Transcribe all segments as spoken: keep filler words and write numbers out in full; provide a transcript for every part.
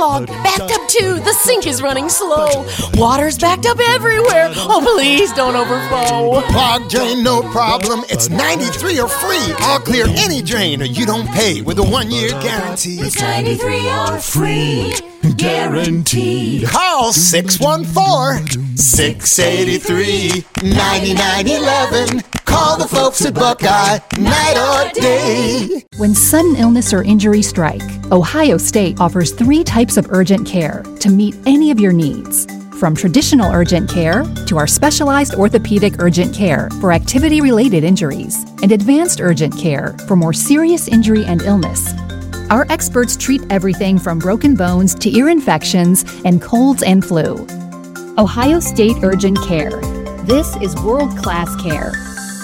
Fog backed up too. The sink is running slow. Water's backed up everywhere. Oh, please don't overflow. Clogged drain, no problem. It's ninety-three or free. I'll clear any drain or you don't pay with a one-year guarantee. It's ninety-three or free. Guaranteed. Call six one four, six eight three, nine nine one one. Call the folks at Buckeye, night or day. When sudden illness or injury strike, Ohio State offers three types of urgent care to meet any of your needs. From traditional urgent care to our specialized orthopedic urgent care for activity-related injuries and advanced urgent care for more serious injury and illness. Our experts treat everything from broken bones to ear infections and colds and flu. Ohio State Urgent Care. This is world-class care.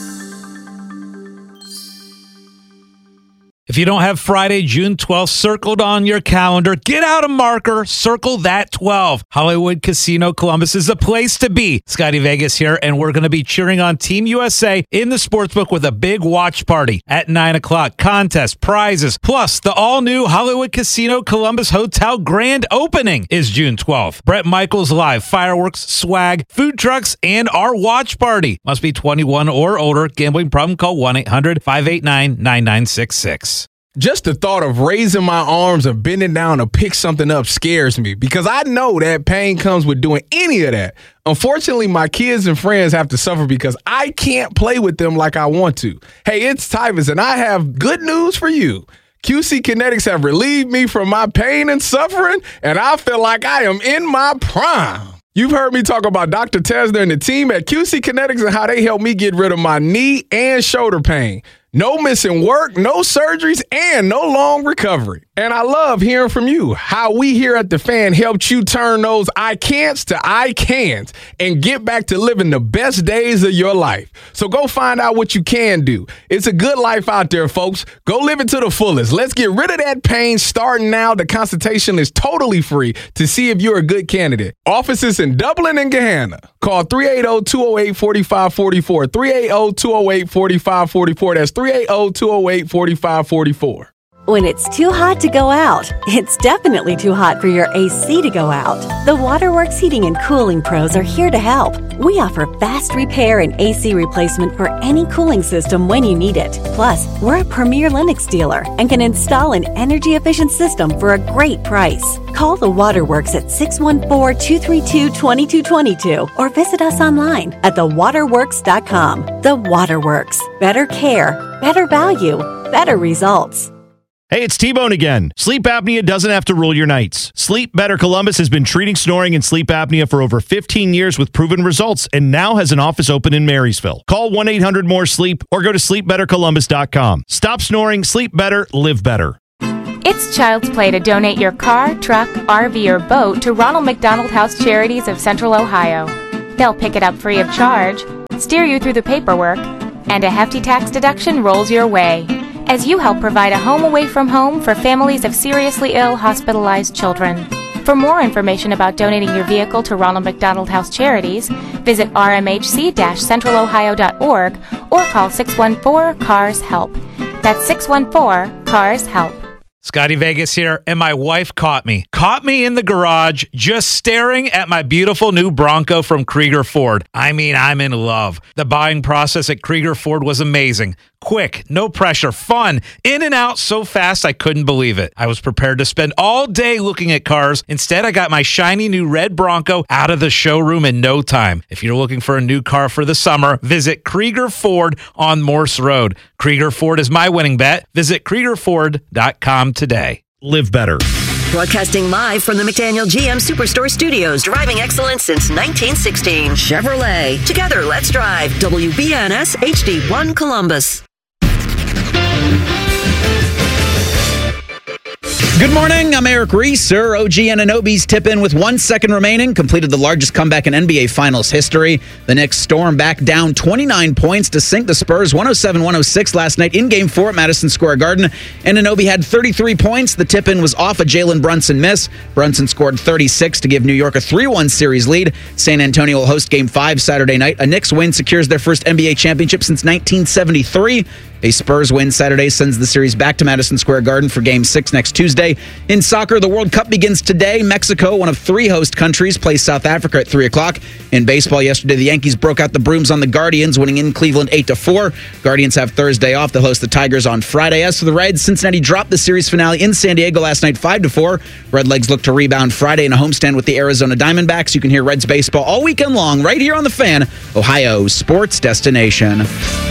If you don't have Friday, June twelfth circled on your calendar, get out a marker, circle that twelve. Hollywood Casino Columbus is the place to be. Scotty Vegas here, and we're going to be cheering on Team U S A in the sportsbook with a big watch party at nine o'clock. Contests, prizes, plus the all-new Hollywood Casino Columbus Hotel grand opening is June twelfth. Bret Michaels Live, fireworks, swag, food trucks, and our watch party. Must be twenty-one or older. Gambling problem? Call one eight hundred five eight nine nine nine six six. Just the thought of raising my arms or bending down to pick something up scares me because I know that pain comes with doing any of that. Unfortunately, my kids and friends have to suffer because I can't play with them like I want to. Hey, it's Tyvus, and I have good news for you. Q C Kinetics have relieved me from my pain and suffering, and I feel like I am in my prime. You've heard me talk about Doctor Tesner and the team at Q C Kinetics and how they helped me get rid of my knee and shoulder pain. No missing work, no surgeries, and no long recovery. And I love hearing from you, how we here at The Fan helped you turn those I can'ts to I can'ts and get back to living the best days of your life. So go find out what you can do. It's a good life out there, folks. Go live it to the fullest. Let's get rid of that pain starting now. The consultation is totally free to see if you're a good candidate. Offices in Dublin and Gahanna. Call three eight zero, two zero eight, four five four four, three eight zero, two zero eight, four five four four. That's three eight zero, two zero eight, four five four four. When it's too hot to go out, it's definitely too hot for your A C to go out. The Waterworks Heating and Cooling Pros are here to help. We offer fast repair and A C replacement for any cooling system when you need it. Plus, we're a premier Lennox dealer and can install an energy-efficient system for a great price. Call the Waterworks at six one four, two three two, two two two two or visit us online at the waterworks dot com. The Waterworks. Better care, better value, better results. Hey, it's T-Bone again. Sleep apnea doesn't have to rule your nights. Sleep Better Columbus has been treating snoring and sleep apnea for over fifteen years with proven results and now has an office open in Marysville. Call one eight hundred more sleep or go to sleep better columbus dot com. Stop snoring, sleep better, live better. It's Child's Play to donate your car, truck, R V, or boat to Ronald McDonald House Charities of Central Ohio. They'll pick it up free of charge, steer you through the paperwork, and a hefty tax deduction rolls your way as you help provide a home away from home for families of seriously ill, hospitalized children. For more information about donating your vehicle to Ronald McDonald House Charities, visit r m h c dash central ohio dot org or call six one four, C A R S HELP. That's six one four, C A R S HELP. Scotty Vegas here, and my wife caught me. Caught me in the garage just staring at my beautiful new Bronco from Krieger Ford. I mean, I'm in love. The buying process at Krieger Ford was amazing. Quick, no pressure, fun, in and out so fast I couldn't believe it. I was prepared to spend all day looking at cars. Instead, I got my shiny new red Bronco out of the showroom in no time. If you're looking for a new car for the summer, visit Krieger Ford on Morse Road. Krieger Ford is my winning bet. Visit krieger ford dot com today. Live better. Broadcasting live from the McDaniel G M Superstore Studios, driving excellence since nineteen sixteen. Chevrolet. Together, let's drive. W B N S H D one Columbus. Good morning, I'm Eric Reeser. O G Anunoby's tip-in with one second remaining completed the largest comeback in N B A Finals history. The Knicks storm back down twenty-nine points to sink the Spurs one oh seven one oh six last night in Game four at Madison Square Garden. Anunoby had thirty-three points. The tip-in was off a Jalen Brunson miss. Brunson scored thirty-six to give New York a three one series lead. San Antonio will host Game five Saturday night. A Knicks win secures their first N B A championship since nineteen seventy-three. A Spurs win Saturday sends the series back to Madison Square Garden for Game six next Tuesday. Thursday. In soccer, the World Cup begins today. Mexico, one of three host countries, plays South Africa at three o'clock. In baseball yesterday, the Yankees broke out the brooms on the Guardians, winning in Cleveland eight to four. Guardians have Thursday off. They'll host the Tigers on Friday. As for the Reds, Cincinnati dropped the series finale in San Diego last night five to four. Redlegs look to rebound Friday in a homestand with the Arizona Diamondbacks. You can hear Reds baseball all weekend long right here on The Fan, Ohio's sports destination.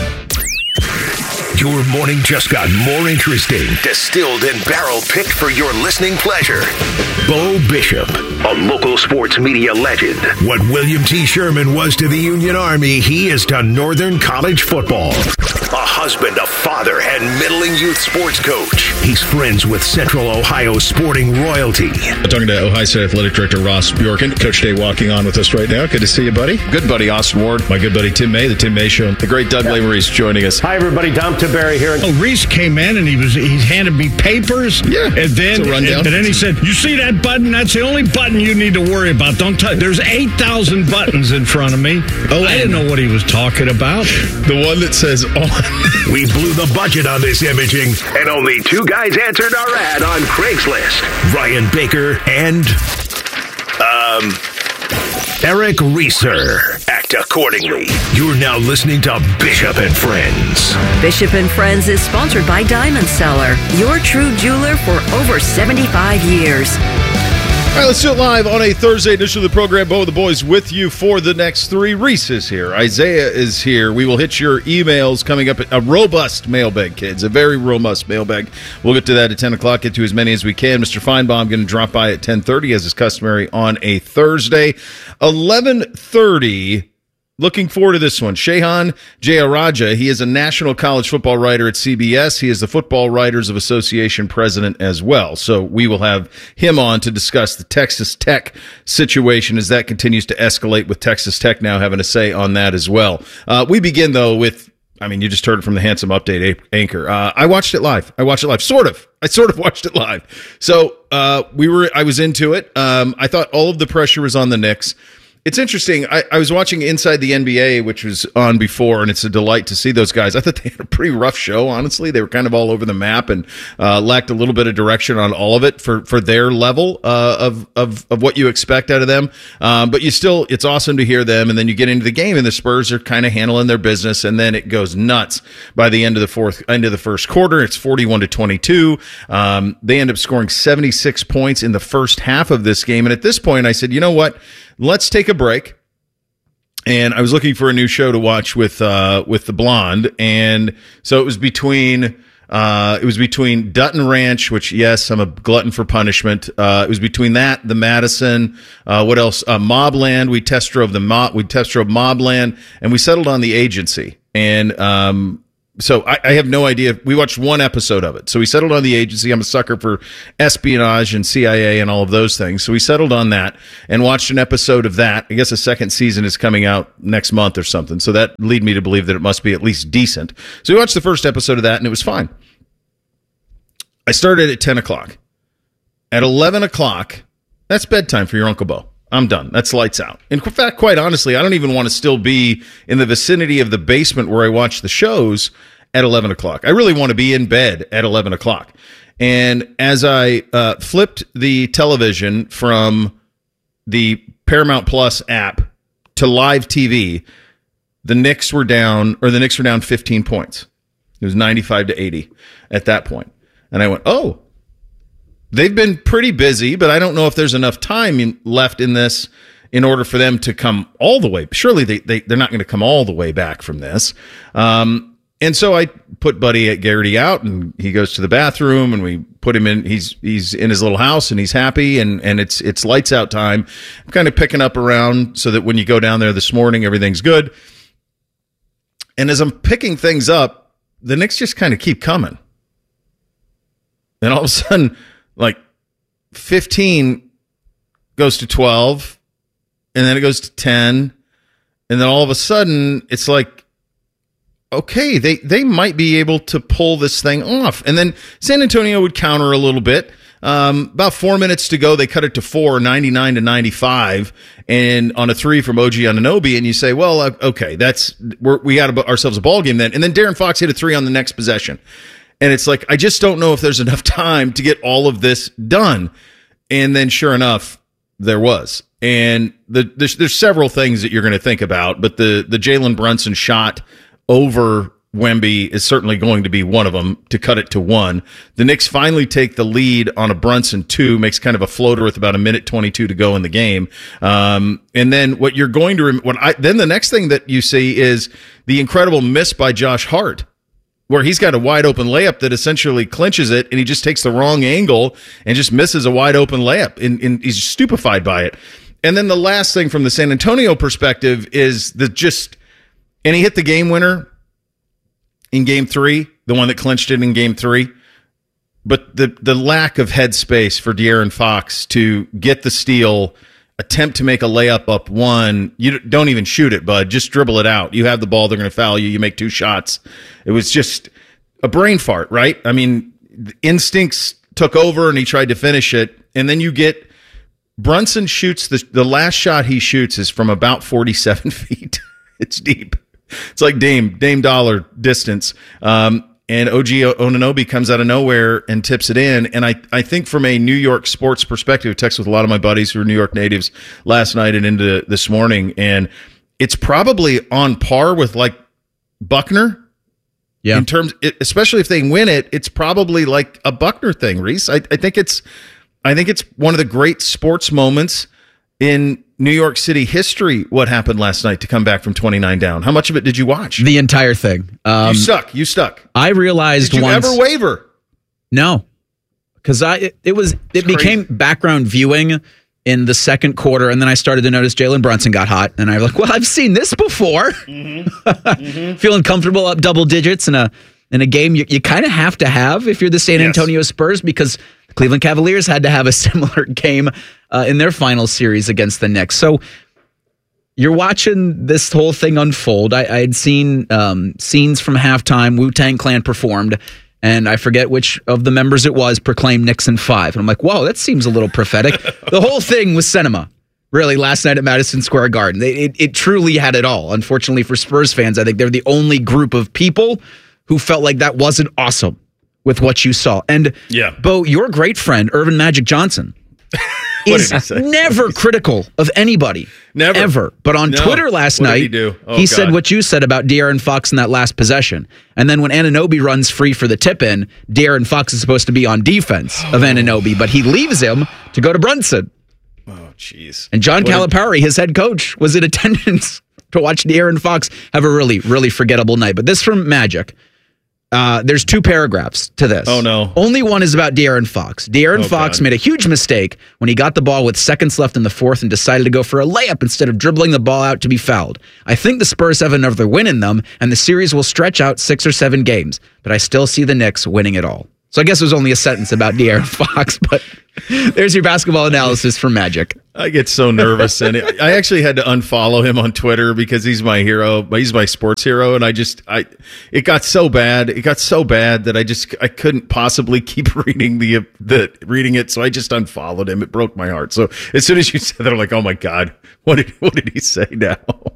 Your morning just got more interesting. Distilled and barrel picked for your listening pleasure. Bo Bishop, a local sports media legend. What William T. Sherman was to the Union Army, he is to Northern College football. A husband, a father, and middling youth sports coach. He's friends with Central Ohio sporting royalty. I'm talking to Ohio State Athletic Director Ross Bjorken. Coach Day walking on with us right now. Good to see you, buddy. Good buddy, Austin Ward. My good buddy, Tim May, the Tim May Show. The great Doug Lavery's joining us. Hi, everybody. Dom Barry here. Oh, Reese came in and he was he handed me papers. Yeah, and then it's a rundown. And, and then he said, "You see that button? That's the only button you need to worry about. Don't touch. There's eight thousand buttons in front of me." Oh, I didn't know what he was talking about. The one that says on. We blew the budget on this imaging, and only two guys answered our ad on Craigslist: Ryan Baker and um. Eric Reeser. Act accordingly. You're now listening to Bishop and Friends. Bishop and Friends is sponsored by Diamond Seller, your true jeweler for over seventy-five years. All right, let's do it live on a Thursday edition of the program. Bo, the boys with you for the next three. Reese is here. Isaiah is here. We will hit your emails coming up. A robust mailbag, kids. A very robust mailbag. We'll get to that at ten o'clock. Get to as many as we can. Mister Feinbaum going to drop by at ten thirty as is customary on a Thursday. eleven thirty. Looking forward to this one. Shehan Jayaraja, he is a national college football writer at C B S. He is the Football Writers of Association president as well. So we will have him on to discuss the Texas Tech situation as that continues to escalate, with Texas Tech now having a say on that as well. Uh, we begin, though, with, I mean, you just heard it from the Handsome Update anchor. Uh, I watched it live. I watched it live. Sort of. I sort of watched it live. So uh, we were. I was into it. Um, I thought all of the pressure was on the Knicks. It's interesting. I, I was watching Inside the N B A, which was on before, and it's a delight to see those guys. I thought they had a pretty rough show, honestly. They were kind of all over the map and uh, lacked a little bit of direction on all of it for, for their level uh, of, of of what you expect out of them. Um, but you still, it's awesome to hear them. And then you get into the game, and the Spurs are kind of handling their business, and then it goes nuts by the end of the fourth, end of the first quarter. It's forty-one to twenty-two. Um, they end up scoring seventy-six points in the first half of this game. And at this point, I said, you know what? Let's take a break. And I was looking for a new show to watch with uh, with the blonde, and so it was between uh, it was between Dutton Ranch, which yes, I'm a glutton for punishment. Uh, it was between that, the Madison, uh, what else? Uh, Mobland. We test drove the mob. We test drove Mobland, and we settled on The Agency. And um, so I, I have no idea. We watched one episode of it. So we settled on The Agency. I'm a sucker for espionage and C I A and all of those things. So we settled on that and watched an episode of that. I guess a second season is coming out next month or something. So that lead me to believe that it must be at least decent. So we watched the first episode of that, and it was fine. I started at ten o'clock. At eleven o'clock, that's bedtime for your Uncle Bo. I'm done. That's lights out. In fact, quite honestly, I don't even want to still be in the vicinity of the basement where I watch the shows at eleven o'clock. I really want to be in bed at eleven o'clock. And as I uh, flipped the television from the Paramount Plus app to live T V, the Knicks were down, or the Knicks were down fifteen points. It was ninety-five to eighty at that point. And I went, oh, they've been pretty busy, but I don't know if there's enough time in, left in this in order for them to come all the way. Surely they, they, they're not going to come all the way back from this. Um, and so I put Buddy at Garrity out, and he goes to the bathroom, and we put him in. He's he's in his little house, and he's happy, and, and it's it's lights out time. I'm kind of picking up around so that when you go down there this morning, everything's good. And as I'm picking things up, the Knicks just kind of keep coming. And all of a sudden, like fifteen goes to twelve, and then it goes to ten, and then all of a sudden it's like, okay, they, they might be able to pull this thing off. And then San Antonio would counter a little bit. Um, about four minutes to go, they cut it to four, ninety-nine to ninety-five, and on a three from O G Anunoby, and you say, well, okay, that's we're, we got ourselves a ball game then. And then Darren Fox hit a three on the next possession. And it's like, I just don't know if there's enough time to get all of this done. And then sure enough, there was. And the, there's, there's several things that you're going to think about, but the, the Jalen Brunson shot over Wemby is certainly going to be one of them to cut it to one. The Knicks finally take the lead on a Brunson two, makes kind of a floater with about a minute twenty-two to go in the game. Um, and then what you're going to, rem- what I, then the next thing that you see is the incredible miss by Josh Hart, where he's got a wide open layup that essentially clinches it, and he just takes the wrong angle and just misses a wide open layup, and, and he's stupefied by it. And then the last thing from the San Antonio perspective is the just, and he hit the game winner in game three, the one that clinched it in game three. But the, the lack of headspace for De'Aaron Fox to get the steal, attempt to make a layup up one, you don't even shoot it, bud. Just dribble it out. You have the ball, they're going to foul you, you make two shots. It was just a brain fart, right? I mean, the instincts took over and he tried to finish it. And then you get Brunson shoots, the, the last shot he shoots is from about forty-seven feet. It's deep. It's like Dame, Dame Dollar distance. Um, and O G Anunoby comes out of nowhere and tips it in. And I, I think from a New York sports perspective, I texted with a lot of my buddies who are New York natives last night and into this morning. And it's probably on par with like Buckner. Yeah. In terms, especially if they win it, it's probably like a Buckner thing, Reese. I, I think it's, I think it's one of the great sports moments in New York City history, what happened last night to come back from twenty-nine down. How much of it did you watch? The entire thing. Um, you stuck. You stuck. I realized Did you once, ever waver? No. Because I it, it was it It's became crazy. background viewing in the second quarter, and then I started to notice Jalen Brunson got hot, and I was like, well, I've seen this before. Mm-hmm. Mm-hmm. Feeling comfortable up double digits in a in a game you, you kind of have to have if you're the San Yes. Antonio Spurs, because the Cleveland Cavaliers had to have a similar game uh, in their final series against the Knicks. So you're watching this whole thing unfold. I, I had seen um, scenes from halftime. Wu-Tang Clan performed, and I forget which of the members it was proclaimed Knicks in five. And I'm like, whoa, that seems a little prophetic. The whole thing was cinema, really, last night at Madison Square Garden. It, it, it truly had it all. Unfortunately for Spurs fans, I think they're the only group of people who felt like that wasn't awesome with what you saw. And, yeah. Bo, your great friend, Irvin Magic Johnson, is never critical of anybody. Never. Ever. But on No. Twitter last What did night, he do? Oh, he said God. what you said about De'Aaron Fox in that last possession. And then when Anunoby runs free for the tip-in, De'Aaron Fox is supposed to be on defense of Anunoby, but he leaves him to go to Brunson. Oh, jeez. And John What a- Calipari, his head coach, was in attendance to watch De'Aaron Fox have a really, really forgettable night. But this from Magic. Uh, there's two paragraphs to this. Oh, no. Only one is about De'Aaron Fox. De'Aaron Oh, Fox God. made a huge mistake when he got the ball with seconds left in the fourth and decided to go for a layup instead of dribbling the ball out to be fouled. I think the Spurs have another win in them, and the series will stretch out six or seven games, but I still see the Knicks winning it all. So I guess it was only a sentence about De'Aaron Fox, but there's your basketball analysis from Magic. I get so nervous, and it, I actually had to unfollow him on Twitter because he's my hero. He's my sports hero, and I just, I, it got so bad. It got so bad that I just, I couldn't possibly keep reading the, the reading it. So I just unfollowed him. It broke my heart. So as soon as you said that, I'm like, oh my God, what did, what did he say now?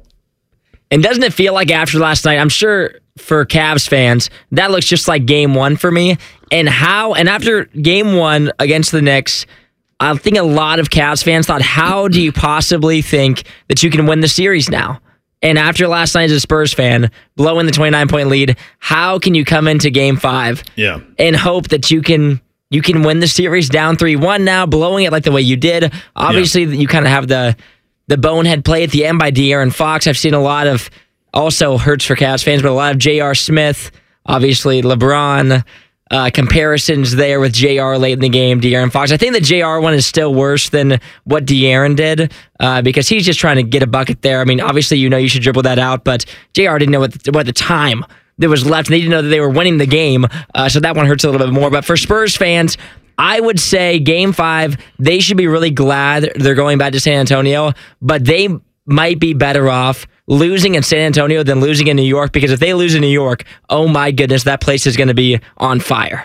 And doesn't it feel like after last night, I'm sure for Cavs fans, that looks just like game one for me. And how, and after game one against the Knicks, I think a lot of Cavs fans thought, how do you possibly think that you can win the series now? And after last night as a Spurs fan, blowing the twenty-nine point lead, how can you come into game five Yeah. and hope that you can you can win the series down three one now, blowing it like the way you did? Obviously, you kind of have the the bonehead play at the end by De'Aaron Fox. I've seen a lot of, also hurts for Cavs fans, but a lot of J R. Smith, obviously LeBron, uh, comparisons there with J R late in the game, De'Aaron Fox. I think the J R one is still worse than what De'Aaron did uh, because he's just trying to get a bucket there. I mean, obviously, you know you should dribble that out, but J R didn't know what the, what the time that was left, and they didn't know that they were winning the game, uh, so that one hurts a little bit more. But for Spurs fans, I would say game five, they should be really glad they're going back to San Antonio, but they might be better off losing in San Antonio than losing in New York, because if they lose in New York, oh my goodness, that place is going to be on fire.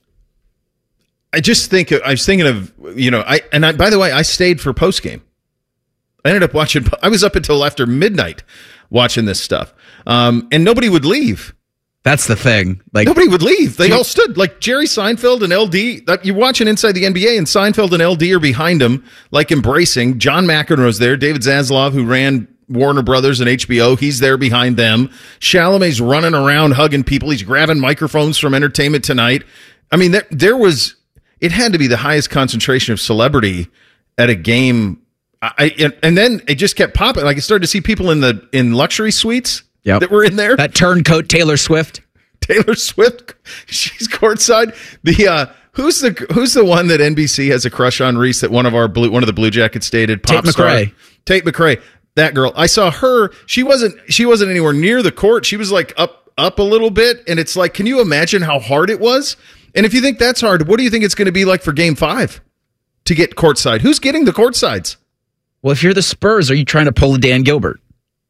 I just think, I was thinking of, you know, I, and I, by the way, I stayed for post game. I ended up watching, I was up until after midnight watching this stuff. Um, and nobody would leave. That's the thing. Like nobody would leave. They all stood. Like Jerry Seinfeld and L D. You're watching Inside the N B A, and Seinfeld and L D are behind him, like embracing. John McEnroe's there. David Zaslav, who ran Warner Brothers and H B O, he's there behind them. Chalamet's running around hugging people. He's grabbing microphones from Entertainment Tonight. I mean, there, there was. It had to be the highest concentration of celebrity at a game. I, and, and then it just kept popping. Like I started to see people in the in luxury suites yep. that were in there. That turncoat Taylor Swift. Taylor Swift, she's courtside. The uh, who's the who's the one that N B C has a crush on, Reese? That one of our blue one of the Blue Jackets stated pop Tate star McRae. Tate McRae. That girl. I saw her. She wasn't she wasn't anywhere near the court. She was like up up a little bit, and it's like, can you imagine how hard it was? And if you think that's hard, what do you think it's going to be like for Game Five to get courtside? Who's getting the courtsides? Well, if you're the Spurs, are you trying to pull a Dan Gilbert?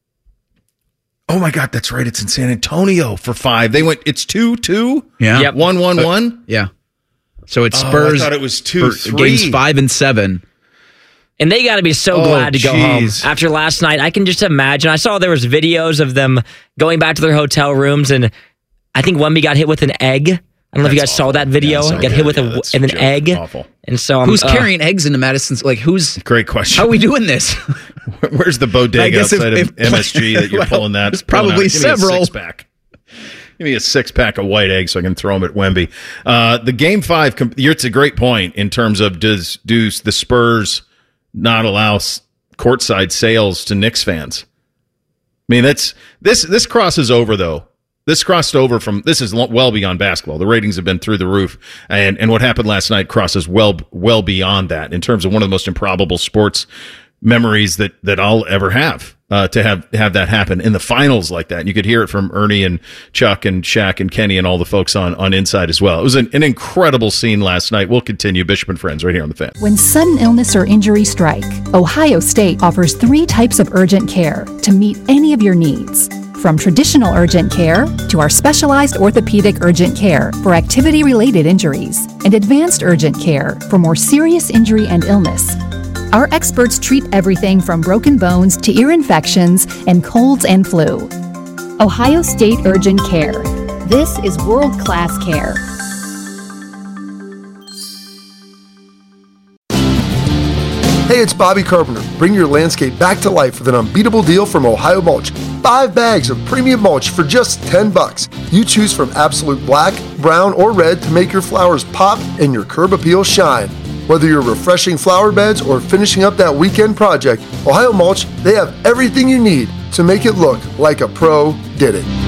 Oh my God, that's right. It's in San Antonio for five. They went. It's two two. Yeah. Yep. One one one. Yeah. So it's Oh, I Spurs. thought it was two, for three. Games five and seven. And they got to be so Oh, glad to go home geez. after last night. I can just imagine. I saw there was videos of them going back to their hotel rooms, and I think Wemby got hit with an egg. I don't know if you guys saw that video. Yeah, I saw got that. hit with Yeah, a that's and an joke. egg. Awful. And so I'm, Who's uh, carrying eggs into Madison's? Like, who's? Great question. How are we doing this? Where's the I bodega guess if- outside if- of M S G that you're well, pulling that? there's pulling probably out? Give me a several. six-pack. Give me a six-pack of white eggs so I can throw them at Wemby. Uh, the Game Five, com- it's a great point in terms of does do the Spurs not allow s- courtside sales to Knicks fans? I mean, that's this this crosses over though. This crossed over from this is lo- well beyond basketball. The ratings have been through the roof, and and what happened last night crosses well well beyond that in terms of one of the most improbable sports memories that that I'll ever have. Uh, to have have that happen in the finals like that, and you could hear it from Ernie and Chuck and Shaq and Kenny and all the folks on on Inside as well. It was an, an incredible scene last night. We'll continue Bishop and Friends right here on the Fan. When sudden illness or injury strike, Ohio State offers three types of urgent care to meet any of your needs. From traditional urgent care to our specialized orthopedic urgent care for activity-related injuries and advanced urgent care for more serious injury and illness. Our experts treat everything from broken bones to ear infections and colds and flu. Ohio State Urgent Care. This is world-class care. Hey, it's Bobby Carpenter. Bring your landscape back to life with an unbeatable deal from Ohio Mulch. Five bags of premium mulch for just ten bucks. You choose from absolute black, brown, or red to make your flowers pop and your curb appeal shine. Whether you're refreshing flower beds or finishing up that weekend project, Ohio Mulch, they have everything you need to make it look like a pro did it.